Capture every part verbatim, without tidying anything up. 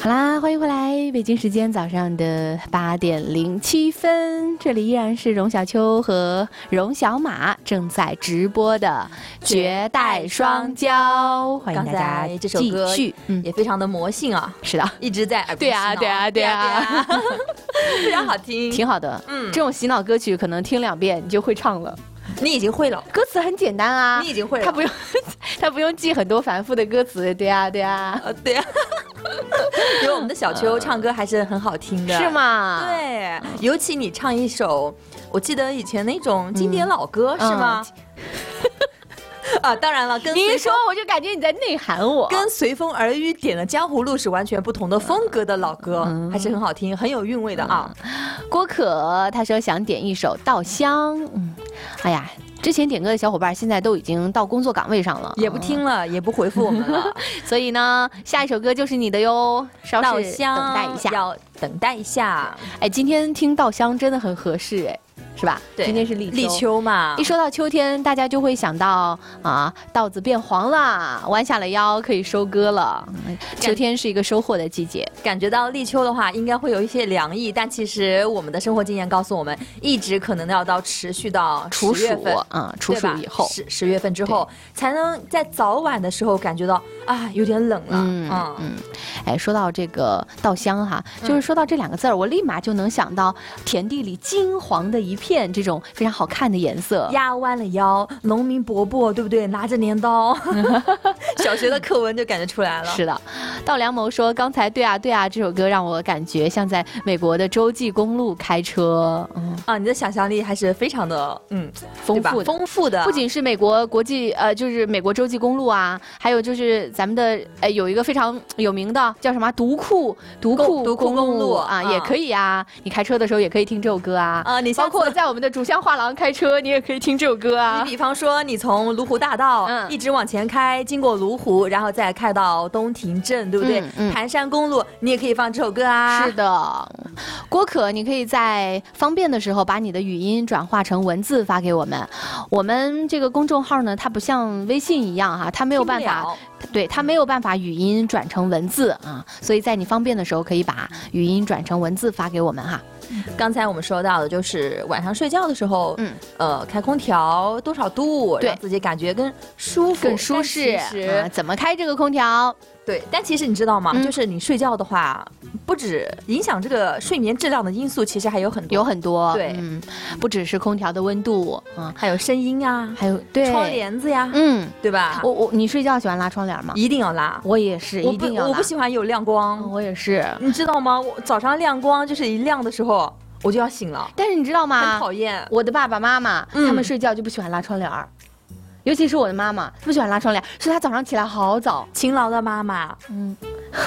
好啦，欢迎回来，北京时间早上的八点零七分，这里依然是荣小秋和荣小马正在直播的绝代双骄，欢迎大家这首歌继续， 嗯，也非常的魔性啊， 是的， 一直在耳边对啊，对啊，对啊， 非常好听， 挺好的，嗯，这种洗脑歌曲可能听两遍你就会唱了。 你已经会了， 歌词很简单啊， 你已经会了， 他不用，他不用记很多繁复的歌词，对啊，对啊， 呃，对啊，因为我们的小秋唱歌还是很好听的， 是吗？ 对，尤其你唱一首，我记得以前那种经典老歌，嗯、是吗？嗯啊，当然了，跟你一说我就感觉你在内涵我， 跟随风而雨点的《江湖路》是完全不同的风格的老歌，嗯、还是很好听，很有韵味的啊。 嗯、郭可他说想点一首《稻香》，嗯，哎呀。之前点歌的小伙伴现在都已经到工作岗位上了， 也不听了，嗯、也不回复我们了， 所以呢，下一首歌就是你的哟，稍事等待一下， 要等待一下。 哎，今天听《稻香》真的很合适，哎。是吧？ 对， 今天是立秋， 立秋嘛。 一说到秋天，大家就会想到啊，稻子变黄了，弯下了腰可以收割了。秋天是一个收获的季节。 感觉到立秋的话，应该会有一些凉意，但其实我们的生活经验告诉我们，一直可能要到持续到处暑啊，处暑以后， 十十月份之后，才能在早晚的时候感觉到啊，有点冷了。 嗯嗯嗯。哎，说到这个稻香哈，就是说到这两个字儿，我立马就能想到田地里金黄的一片。片这种非常好看的颜色， 压弯了腰，农民伯伯对不对？拿着镰刀，小学的课文就感觉出来了。 是的，稻良谋说刚才对啊对啊这首歌让我感觉像在美国的洲际公路开车。 嗯啊，你的想象力还是非常的嗯丰富的丰富的， 不仅是美国国际呃就是美国洲际公路啊，还有就是咱们的呃有一个非常有名的叫什么独库独库独库公路啊，也可以啊，你开车的时候也可以听这首歌啊啊，你包括在我们的主香画廊开车，你也可以听这首歌啊。 你比方说，你从卢湖大道、嗯、一直往前开，经过卢湖，然后再开到东亭镇，对不对？嗯嗯、盘山公路，你也可以放这首歌啊。 是的，郭可，你可以在方便的时候把你的语音转化成文字发给我们。我们这个公众号呢，它不像微信一样哈、啊，它没有办法，对，它没有办法语音转成文字啊，所以在你方便的时候可以把语音转成文字发给我们哈。 刚才我们说到的就是晚上睡觉的时候，嗯，呃，开空调多少度，让自己感觉更舒服、 更舒适。啊、怎么开这个空调？ 对，但其实你知道吗？嗯、就是你睡觉的话，不止影响这个睡眠质量的因素，其实还有很多， 有很多。 对， 嗯，不只是空调的温度，嗯， 还有声音啊， 还有对窗帘子呀， 嗯， 对吧？ 我我你睡觉喜欢拉窗帘吗？ 一定要拉， 我也是，一定要拉。 我不喜欢有亮光， 嗯、我也是。 你知道吗？我早上亮光就是一亮的时候，我就要醒了。 但是你知道吗？ 很讨厌。 我的爸爸妈妈、嗯、他们睡觉就不喜欢拉窗帘儿。尤其是我的妈妈不喜欢拉窗帘，所以她早上起来好早。 勤劳的妈妈，嗯，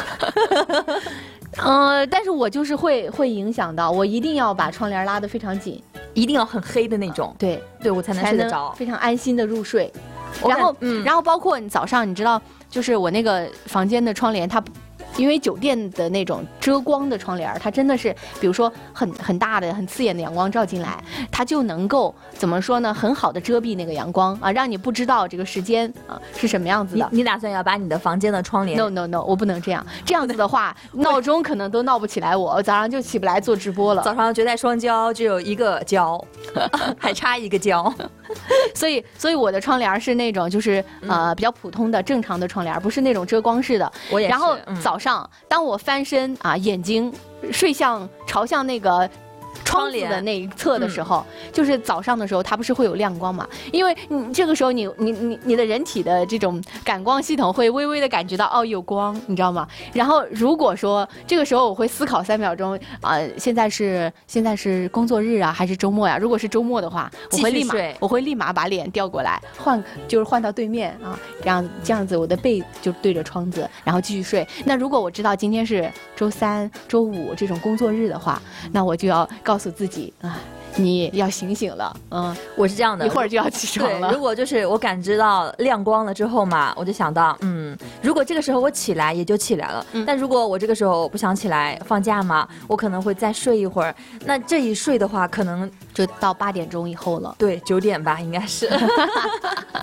呃，但是我就是会会影响到，我一定要把窗帘拉得非常紧， 一定要很黑的那种， 对对，我才能睡得着， 非常安心的入睡。然后，嗯，然后包括你早上，你知道，就是我那个房间的窗帘，它。因为酒店的那种遮光的窗帘，它真的是，比如说很很大的、很刺眼的阳光照进来，它就能够怎么说呢？很好的遮蔽那个阳光啊，让你不知道这个时间啊是什么样子的。 你, 你打算要把你的房间的窗帘 ？No No No， 我不能这样。这样子的话，闹钟可能都闹不起来我，我早上就起不来做直播了。 早上绝代双骄只有一个骄，还差一个骄。 所以，所以我的窗帘是那种就是呃比较普通的正常的窗帘，不是那种遮光式的。 我也是。 然后早上、嗯、当我翻身啊，眼睛睡向朝向那个窗子的那一侧的时候、嗯，就是早上的时候，它不是会有亮光嘛？因为你这个时候你，你你你你的人体的这种感光系统会微微的感觉到哦有光，你知道吗？然后如果说这个时候我会思考三秒钟啊、呃，现在是现在是工作日啊还是周末呀、啊？如果是周末的话，我会立马我会立马把脸调过来换，就是换到对面啊，这样这样子我的背就对着窗子，然后继续睡。那如果我知道今天是周三、周五这种工作日的话，那我就要告诉自己啊，你要醒醒了。嗯， 我是这样的， 一会儿就要起床了。 对，如果就是我感知到亮光了之后嘛，我就想到，嗯，如果这个时候我起来也就起来了。嗯，但如果我这个时候不想起来，放假嘛，我可能会再睡一会儿。那这一睡的话，可能就到八点钟以后了。 对，九点吧，应该是。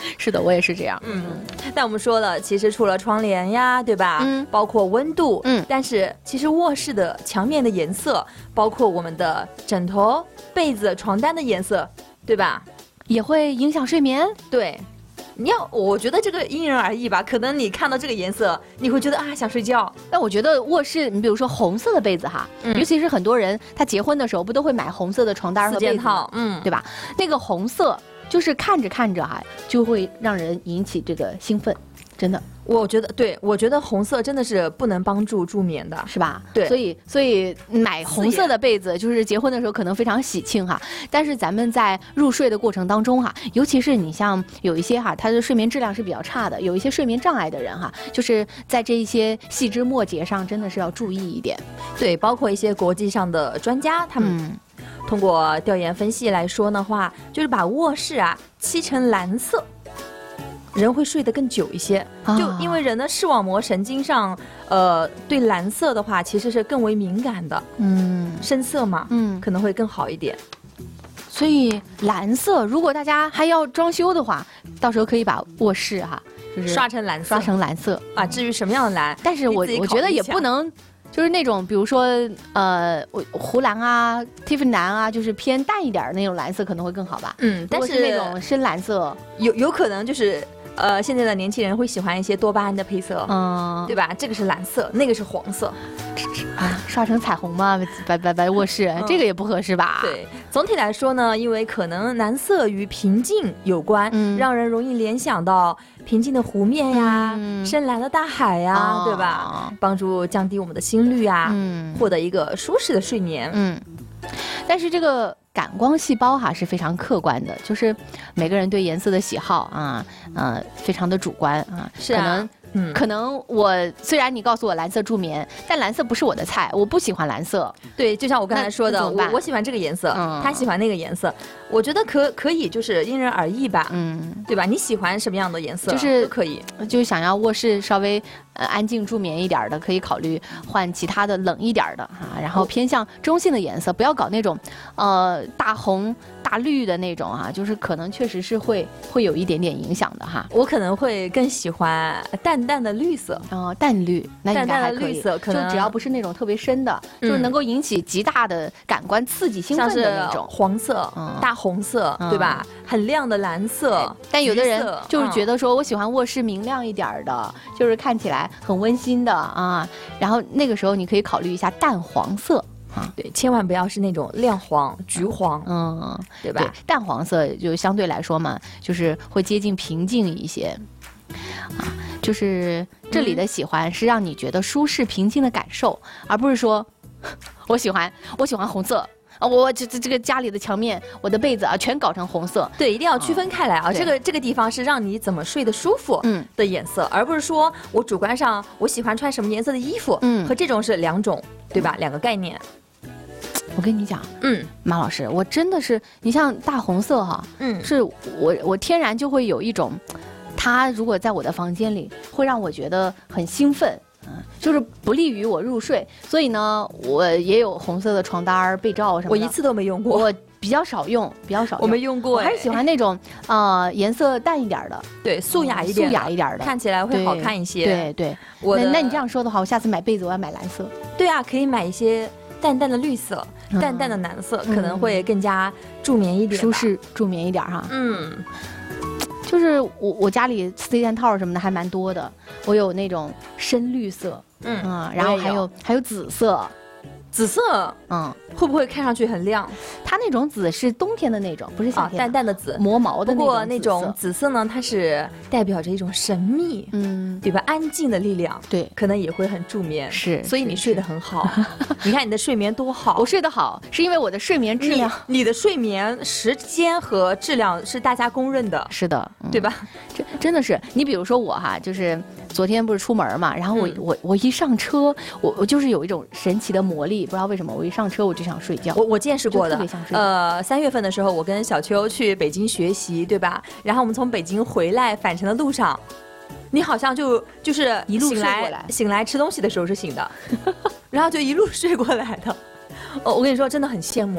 是的，我也是这样。 嗯，但我们说了，其实除了窗帘呀，对吧？嗯，包括温度，嗯，但是其实卧室的墙面的颜色，包括我们的枕头、被子、床单的颜色，对吧？ 也会影响睡眠。 对。你要，我觉得这个因人而异吧。可能你看到这个颜色，你会觉得啊想睡觉。 但我觉得卧室，你比如说红色的被子哈，嗯、尤其是很多人他结婚的时候不都会买红色的床单和被子套，嗯，对吧？那个红色就是看着看着哈，就会让人引起这个兴奋，真的。 我觉得对，我觉得红色真的是不能帮助助眠的， 是吧？ 对， 所以所以买红色的被子，就是结婚的时候可能非常喜庆哈。但是咱们在入睡的过程当中哈，尤其是你像有一些哈，他的睡眠质量是比较差的，有一些睡眠障碍的人哈，就是在这一些细枝末节上真的是要注意一点。 对，包括一些国际上的专家，他们、嗯、通过调研分析来说的话，就是把卧室啊漆成蓝色。人会睡得更久一些，就因为人的视网膜神经上，呃，对蓝色的话其实是更为敏感的，嗯，深色嘛，嗯，可能会更好一点。 所以蓝色，如果大家还要装修的话，到时候可以把卧室哈，就是刷成蓝色， 刷成蓝色啊。至于什么样的蓝， 但是我我觉得也不能。就是那种，比如说，呃，湖蓝啊、Tiffany 蓝啊，就是偏淡一点的那种蓝色可能会更好吧。 嗯，但是那种深蓝色， 有有可能就是，呃，现在的年轻人会喜欢一些多巴胺的配色，嗯，对吧？这个是蓝色，那个是黄色， 啊，刷成彩虹嘛，白白白卧室，嗯、这个也不合适吧？ 对，总体来说呢，因为可能蓝色与平静有关，嗯、让人容易联想到平静的湖面呀、嗯、深蓝的大海呀，哦、对吧？帮助降低我们的心率啊，嗯、获得一个舒适的睡眠。嗯， 但是这个感光细胞哈是非常客观的，就是每个人对颜色的喜好啊，呃，非常的主观啊， 是啊， 可能。嗯，可能我虽然你告诉我蓝色助眠，但蓝色不是我的菜，我不喜欢蓝色。 对，就像我刚才说的，我我喜欢这个颜色，嗯、他喜欢那个颜色，我觉得可可以就是因人而异吧，嗯，对吧？你喜欢什么样的颜色， 就是都可以。 就是想要卧室稍微呃安静助眠一点的，可以考虑换其他的冷一点的哈、啊，然后偏向中性的颜色，不要搞那种呃大红大绿的那种啊，就是可能确实是会会有一点点影响的哈。 我可能会更喜欢淡淡的绿色， 哦，淡绿，那应该还可以。淡淡的绿色，可能就只要不是那种特别深的，嗯、就是能够引起极大的感官刺激、兴奋的那种。 黄色、嗯、大红色，嗯、对吧？很亮的蓝色。 但有的人就是觉得说，我喜欢卧室明亮一点的，嗯、就是看起来很温馨的啊。然后那个时候你可以考虑一下淡黄色。 啊，对，千万不要是那种亮黄、橘黄，嗯，对吧？对， 淡黄色就相对来说嘛，就是会接近平静一些，啊，就是这里的喜欢是让你觉得舒适平静的感受，而不是说我喜欢我喜欢红色。啊，我这这这个家里的墙面，我的被子啊，全搞成红色。 对，一定要区分开来啊。这个这个地方是让你怎么睡得舒服的颜色，嗯、而不是说我主观上我喜欢穿什么颜色的衣服，嗯，和这种是两种，对吧？嗯、两个概念。 我跟你讲，嗯，马老师，我真的是，你像大红色哈，嗯，是我我天然就会有一种，它如果在我的房间里，会让我觉得很兴奋。嗯，就是不利于我入睡，所以呢，我也有红色的床单、被罩什么的。 我一次都没用过， 我比较少用，比较少用。 我没用过， 我还是喜欢那种呃颜色淡一点的， 对，素雅一点， 素雅一点的， 看起来会好看一些。 对对，我那那你这样说的话，我下次买被子我要买蓝色。 对啊，可以买一些淡淡的绿色、嗯、淡淡的蓝色，可能会更加助眠一点， 舒适助眠一点哈。嗯。就是我我家里四件套什么的还蛮多的，我有那种深绿色，嗯啊，然后还有还有紫色， 紫色，嗯，会不会看上去很亮？ 它那种紫是冬天的那种，不是夏天、 啊、淡淡的紫， 磨毛的那种。 不过那种紫色呢，它是代表着一种神秘，嗯，对吧？安静的力量， 对， 可能也会很助眠， 是， 所以你睡得很好。你看你的睡眠多好， 我睡得好，是因为我的睡眠质量， 你, 你的睡眠时间和质量是大家公认的， 是的， 对吧？ 这真的是，你比如说我哈，就是昨天不是出门嘛，然后我、嗯、我我一上车，我我就是有一种神奇的魔力，不知道为什么，我一上车我就想睡觉。 我我见识过的， 特别想睡。 呃，三月份的时候，我跟小秋去北京学习，对吧？然后我们从北京回来返程的路上，你好像就就是一路醒来醒来吃东西的时候是醒的，然后就一路睡过来的。哦，我跟你说，真的很羡慕。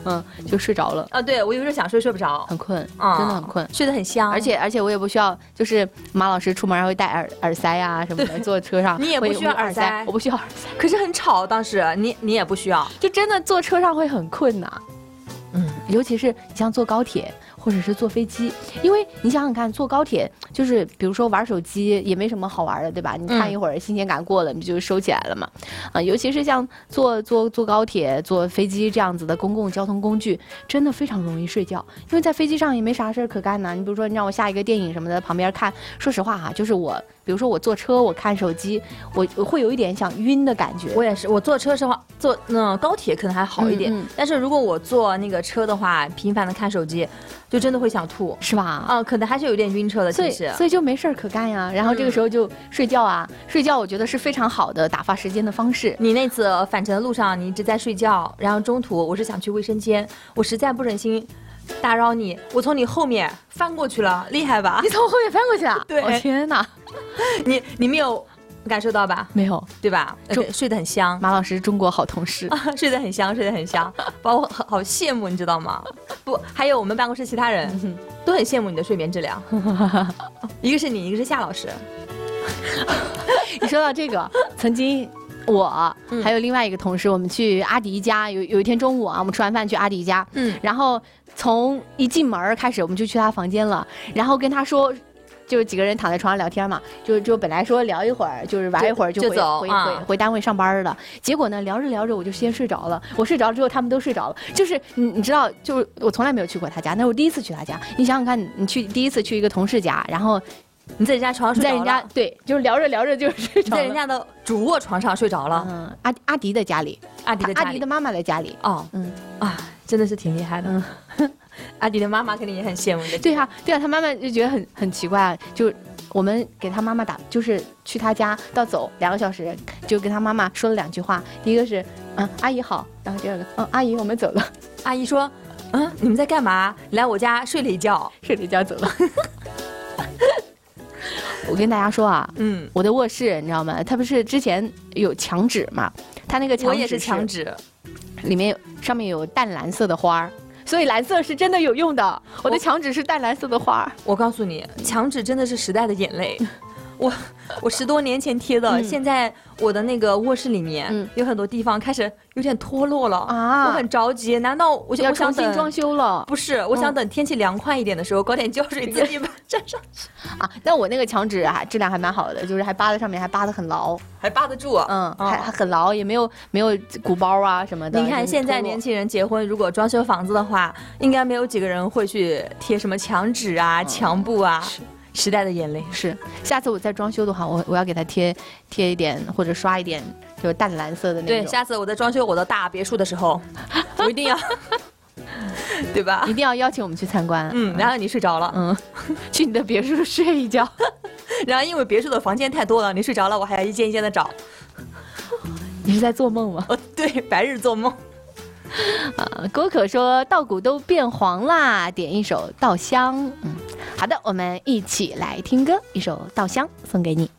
嗯，就睡着了。 啊，对我有时候想睡睡不着， 很困， 嗯、 真的很困， 睡得很香。 而且而且我也不需要，就是马老师出门还会戴耳耳塞啊什么的，坐车上你也不需要耳塞， 我不需要耳塞， 可是很吵。当时你你也不需要， 就真的坐车上会很困呐。嗯，尤其是你像坐高铁或者是坐飞机，因为你想想看，坐高铁就是比如说玩手机也没什么好玩的，对吧？你看一会儿新鲜感过了，你就收起来了嘛。啊，尤其是像坐坐坐高铁、坐飞机这样子的公共交通工具，真的非常容易睡觉，因为在飞机上也没啥事儿可干呢。你比如说，你让我下一个电影什么的，旁边看，说实话哈，就是我。比如说我坐车，我看手机，我我会有一点想晕的感觉。 我也是，我坐车的话，坐嗯高铁可能还好一点，嗯嗯、但是如果我坐那个车的话，频繁的看手机，就真的会想吐， 是吧？ 嗯，可能还是有点晕车的，其实。 所以就没事儿可干呀。然后这个时候就睡觉啊，嗯、睡觉我觉得是非常好的打发时间的方式。 你那次返程的路上，你一直在睡觉，然后中途我是想去卫生间，我实在不忍心打扰你，我从你后面翻过去了，厉害吧？ 你从后面翻过去啊？ 对， 我、哦、天哪！ 你你没有感受到吧？ 没有， 对吧？睡睡得很香， 马老师中国好同事， 啊、睡得很香，睡得很香，把我好好羡慕，你知道吗？不，还有我们办公室其他人、嗯、都很羡慕你的睡眠质量。一个是你，一个是夏老师。 你说到这个，曾经。我还有另外一个同事，我们去阿迪家，有有一天中午啊，我们吃完饭去阿迪家，嗯，然后从一进门开始，我们就去他房间了，然后跟他说，就是几个人躺在床上聊天嘛，就就本来说聊一会儿，就是玩一会儿就回就走回回、啊、回单位上班了，结果呢聊着聊着我就先睡着了，我睡着了之后他们都睡着了，就是你你知道，就是我从来没有去过他家，那是我第一次去他家，你想想看，你去第一次去一个同事家，然后。 你在人家床上睡着了， 在人家对，就是聊着聊着就睡着了， 在人家的主卧床上睡着了。 嗯，阿阿迪的家里， 阿迪的家里， 阿迪的妈妈的家里。 哦，嗯啊，真的是挺厉害的。嗯，阿迪的妈妈肯定也很羡慕的。 对啊，对啊，他妈妈就觉得很很奇怪啊，就我们给他妈妈打，就是去他家到走两个小时，就跟他妈妈说了两句话。第一个是嗯阿姨好，然后第二个嗯阿姨我们走了。 阿姨说嗯你们在干嘛？来我家睡了一觉， 睡了一觉走了。我跟大家说啊，嗯，我的卧室你知道吗？它不是之前有墙纸嘛？它那个墙纸我也是墙纸， 里面有上面有淡蓝色的花儿，所以蓝色是真的有用的。我的墙纸是淡蓝色的花儿。 我告诉你，墙纸真的是时代的眼泪。我我十多年前贴的，嗯、现在我的那个卧室里面、嗯、有很多地方开始有点脱落了啊！我很着急，难道我要重新装修了？ 不是，我想等天气凉快一点的时候，搞点胶水自己把粘上去啊！但我那个墙纸啊，质量还蛮好的，就是还扒在上面，还扒得很牢， 还扒得住， 嗯，哦、还还很牢，也没有没有鼓包啊什么的。 你看现在年轻人结婚，如果装修房子的话，应该没有几个人会去贴什么墙纸啊、嗯、墙布啊。时代的眼泪是，下次我再装修的话，我我要给它贴贴一点或者刷一点，就是淡蓝色的那种。 对，下次我在装修我的大别墅的时候，我一定要，对吧？ 一定要邀请我们去参观。 嗯，然后你睡着了，嗯， 去你的别墅睡一觉， 然后因为别墅的房间太多了，你睡着了，我还要一间一间的找。 你是在做梦吗？ 哦，对，白日做梦。 呃，郭可说稻谷都变黄啦，点一首《稻香》。嗯，好的，我们一起来听歌，一首《稻香》送给你。